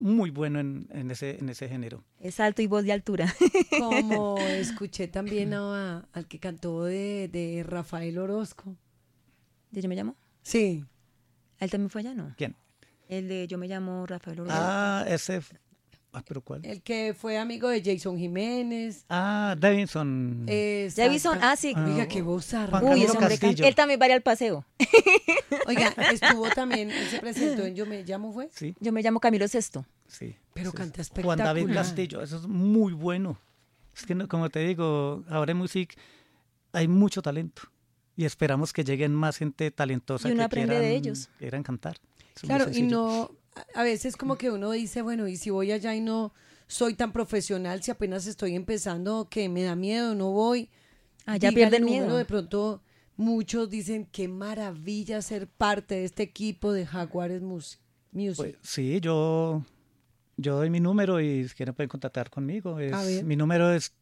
muy bueno en ese género. Es alto y voz de altura. Como escuché también al que cantó de Rafael Orozco. ¿De Yo me llamo? Sí. ¿Él también fue allá, no? ¿Quién? El de Yo me llamo Rafael Orozco. ¿Pero cuál? El que fue amigo de Jason Jiménez. Davidson. Davison, sí. Oiga, qué voz Juan Uy, Camilo ese hombre Castillo. él también va a ir al paseo. Oiga, estuvo también, él se presentó en Yo me llamo, ¿fue? Sí, Yo me llamo Camilo Sesto. sí. Pero sí. canta Juan David espectacular. Castillo, eso es muy bueno. Es que, como te digo, ahora en Music hay mucho talento. Y esperamos que lleguen más gente talentosa Y uno que aprende de ellos. quieran cantar. Es muy Claro, y sencillo. no, a veces como que uno dice, bueno, y si voy allá y no soy tan profesional, si apenas estoy empezando, que me da miedo, no voy. Ya Dígale pierde el uno, miedo. de pronto muchos dicen, qué maravilla ser parte de este equipo de Jaguares Music. Pues, sí, yo doy mi número y si quieren pueden contactar conmigo. A ver. Mi número es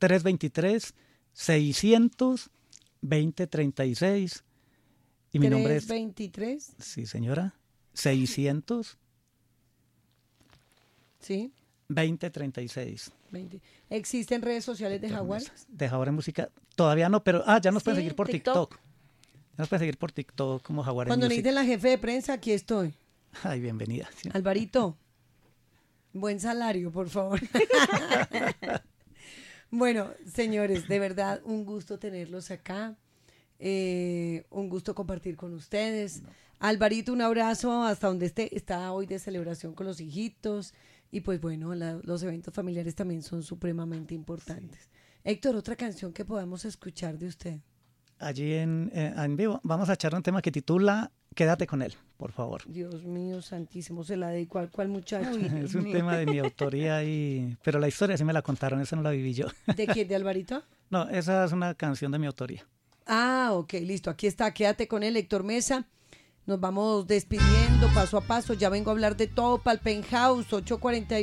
323-600-2036 y mi nombre es... 323, Sí, señora. 600 sí, 2036. 20. ¿Existen redes sociales de Jaguares? De Jaguares Música. Todavía no, pero ya nos pueden Sí, seguir por TikTok. TikTok. Ya nos pueden seguir por TikTok como Jaguares Cuando Music. necesiten la jefe de prensa, aquí estoy. Ay, bienvenida. Sí. Alvarito, buen salario, por favor. Bueno, señores, de verdad, un gusto tenerlos acá. Un gusto compartir con ustedes. Alvarito, un abrazo hasta donde está hoy de celebración con los hijitos. Y pues bueno, los eventos familiares también son supremamente importantes. Sí. Héctor, otra canción que podamos escuchar de usted. Allí en vivo vamos a echar un tema que titula Quédate con él, por favor. Dios mío santísimo, se la dedico al cual muchacho. Es un tema de mi autoría, pero la historia sí me la contaron, esa no la viví yo. ¿De quién? ¿De Alvarito? No, esa es una canción de mi autoría. Ok, listo, aquí está, quédate con él, Héctor Mesa. Nos vamos despidiendo paso a paso, ya vengo a hablar de todo para el Penthouse, 8:41.